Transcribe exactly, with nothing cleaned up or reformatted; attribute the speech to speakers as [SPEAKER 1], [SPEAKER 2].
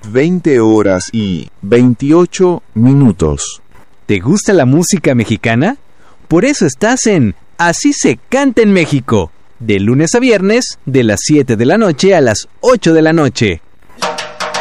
[SPEAKER 1] veinte horas y veintiocho minutos.
[SPEAKER 2] ¿Te gusta la música mexicana? Por eso estás en Así se canta en México, de lunes a viernes, de las siete de la noche a las ocho de la noche.